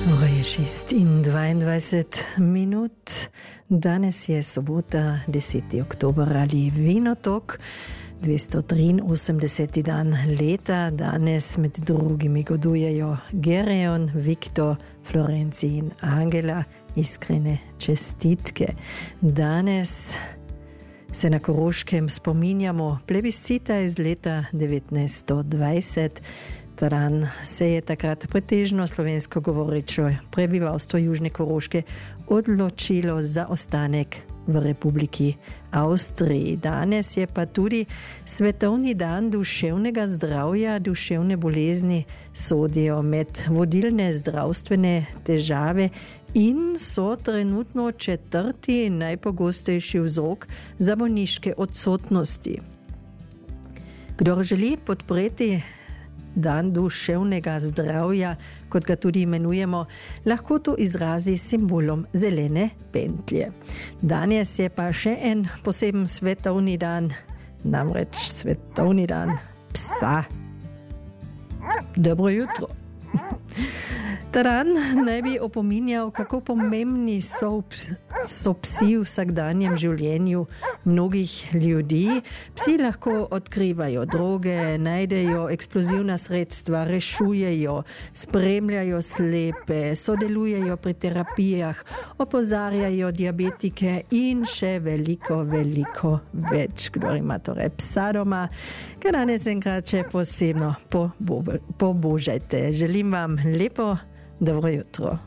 Ura je 6:22. Danes je sobota, 10. oktober ali Vinotok, 283. dan leta. Danes med drugimi godujejo Gereon, Viktor, Florenci in Angela. Iskrene čestitke. Danes se na Koroškem spominjamo plebiscita iz leta 1920. Ta dan se je takrat pretežno slovensko govoreče prebivalstvo Južne Koroške odločilo za ostanek v Republiki Avstriji. Danes je pa tudi svetovni dan duševnega zdravja. Duševne bolezni sodijo med vodilne zdravstvene težave in so trenutno četrti najpogostejši vzrok za bolniške odsotnosti. Kdor želi podpreti dan duševnega zdravja, kot ga tudi imenujemo, lahko to izrazi s simbolom zelene pentlje. Danes je pa še en poseben svetovni dan, namreč svetovni dan psa. Dobro jutro. Ta dan naj bi opominjal, kako pomembni so psi v vsakdanjem življenju mnogih ljudi. Psi lahko odkrivajo droge, najdejo eksplozivna sredstva, rešujejo, spremljajo slepe, sodelujejo pri terapijah, opozarjajo diabetike in še veliko, veliko več. Kdor ima torej psa doma, ga danes enkrat še posebno pobožajte. Želim vam lepo dobro jutro.